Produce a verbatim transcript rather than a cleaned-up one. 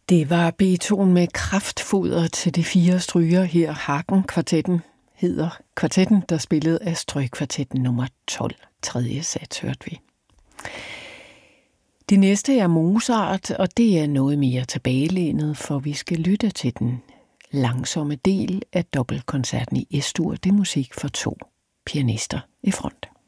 Det var Beethoven med kraftfoder til de fire stryger her. Hagen-kvartetten hedder kvartetten, der spillede af strygkvartetten nummer tolv. Tredje sats hørte vi. Det næste er Mozart, og det er noget mere tilbagelænet, for vi skal lytte til den langsomme del af dobbeltkoncerten i Es-dur. Det er musik for to pianister i front.